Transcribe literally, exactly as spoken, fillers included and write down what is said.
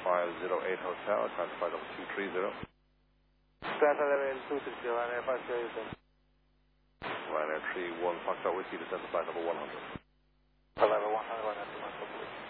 five zero eight Hotel, classified level two three zero. Delta level two three zero, Ryanair five zero eight. Ryanair three one, Foxtrot Whiskey, descend to flight level one hundred. Level one hundred, Ryanair two one.